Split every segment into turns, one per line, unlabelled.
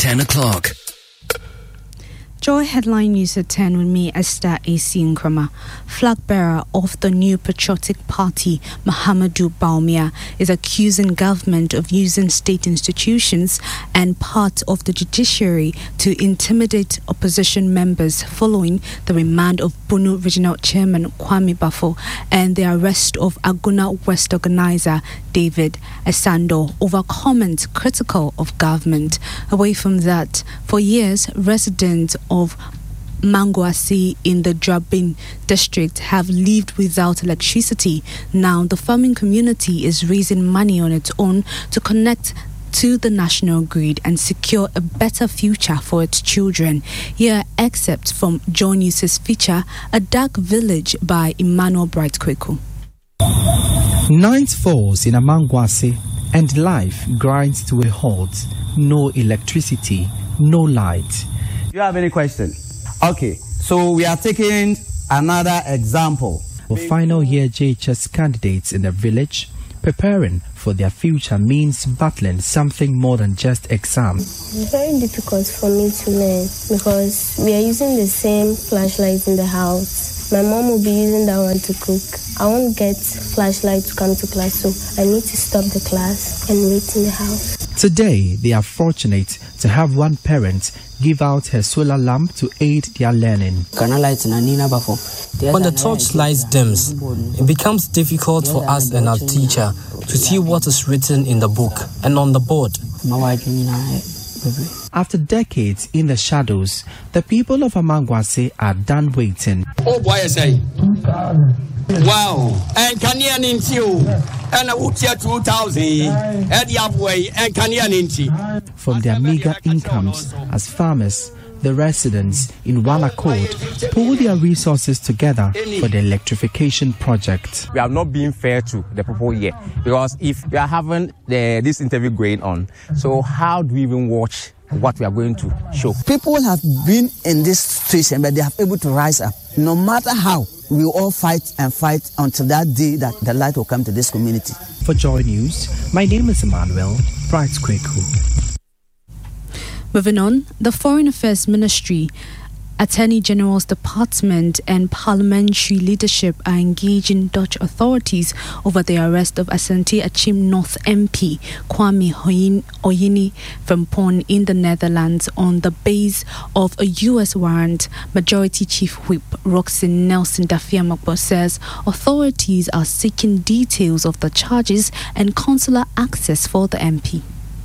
10 o'clock.
Joy headline news at 10 with me, Esther A.C. Nkrumah. Flag bearer of the new patriotic party, Mahamudu Bawumia, is accusing government of using state institutions and part of the judiciary to intimidate opposition members following the remand of Bunu Regional Chairman Kwame Bafo and the arrest of Aguna West organizer David Esando over comments critical of government. Away from that, for years, residents of Manguasi in the Drabin district have lived without electricity. Now the farming community is raising money on its own to connect to the national grid and secure a better future for its children. Here are excerpts from Joy News' feature, A Dark Village by Emmanuel Bright Kweku.
Night falls in Manguasi and life grinds to a halt. No electricity, no light.
Do you have any question? Okay, so we are taking another example.
For final year JHS candidates in the village, preparing for their future means battling something more than just exams.
It's very difficult for me to learn because we are using the same flashlights in the house. My mom will be using that one to cook. I won't get flashlight to come to class, so I need to stop the class and wait in the house.
Today, they are fortunate to have one parent give out her solar lamp to aid their learning.
When the torchlight dims, it becomes difficult for us and our teacher to see what is written in the book and on the board.
After decades in the shadows, the people of Manguasi are done waiting.
Oh boy, I say. Wow. And Canyon into you. And I would say 2,000. And the halfway. And Canyon into.
From their meager incomes as farmers, the residents in one accord pull their resources together for the electrification project.
We are not being fair to the people here because if we are having this interview going on, so how do we even watch what we are going to show?
People have been in this situation, but they have able to rise up. No matter how, we will all fight and fight until that day that the light will come to this community.
For Joy News, my name is Emmanuel Bright Kweku.
Moving on, the Foreign Affairs Ministry, Attorney General's Department and parliamentary leadership are engaging Dutch authorities over the arrest of Asante Achim North MP Kwame Oyini Frimpong in the Netherlands on the base of a U.S. warrant. Majority Chief Whip Roxy Nelson Dafiamokbo says authorities are seeking details of the charges and consular access for the MP.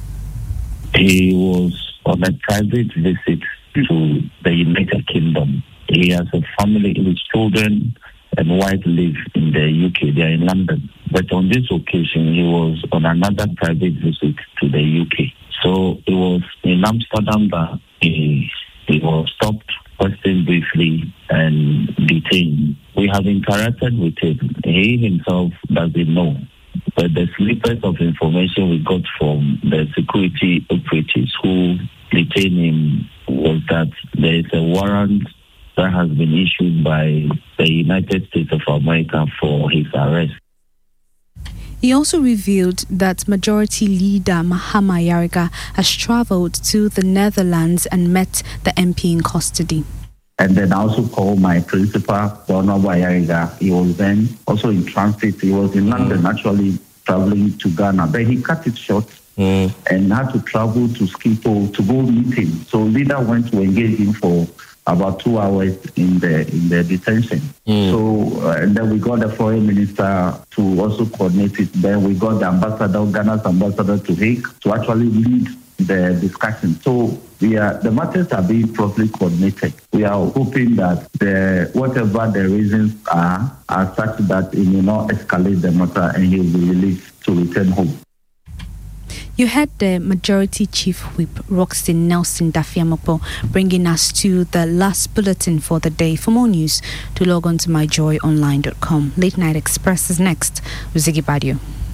He was on a private visit to the United Kingdom. He has a family, his children and wife live in the UK. They are in London. But on this occasion, he was on another private visit to the UK. So it was in Amsterdam that he was stopped, questioned briefly, and detained. We have interacted with him. He himself doesn't know. But the snippets of information we got from the security operatives who detained him was that there is a warrant that has been issued by the United States of America for his arrest.
He also revealed that Majority Leader Mahama Yariga has travelled to the Netherlands and met the MP in custody.
And then I also called my principal, Donald Yariga. He was then also in transit. He was in London, actually traveling to Ghana. But he cut it short and had to travel to Schiphol to go meet him. So leader went to engage him for about 2 hours in the detention. So and then we got the foreign minister to also coordinate it. Then we got the ambassador, Ghana's ambassador to Hague to actually lead the discussion. So the matters are being properly coordinated. We are hoping that whatever the reasons are such that it will not escalate the matter and he will be released to return home.
You heard the Majority Chief Whip, Roxy Nelson Dafiamokbo, bringing us to the last bulletin for the day. For more news, to log on to myjoyonline.com. Late Night Express is next with Ziggy Badio.